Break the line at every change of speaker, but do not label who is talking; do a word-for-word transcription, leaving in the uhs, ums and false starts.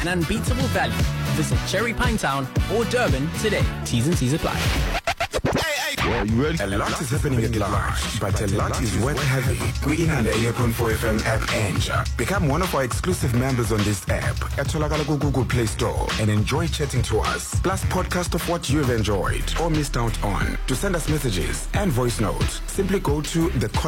and unbeatable value. Visit Cherry Pine Town or Durban today. T's and C's apply.
Well, you ready?
A lot is happening at large, but a lot is worth having. We're in on the eight point four F M app Anja. Become one of our exclusive members on this app at Tolakala Google Play Store and enjoy chatting to us. Plus podcast of what you've enjoyed or missed out on. To send us messages and voice notes, simply go to the